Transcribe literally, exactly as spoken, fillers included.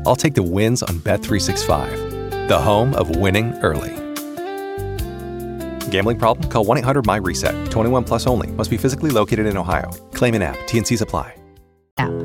I'll take the wins on Bet three sixty-five, the home of winning early. Gambling problem? Call one eight hundred my reset. twenty-one plus only. Must be physically located in Ohio. Claim in app. T N Cs apply. App.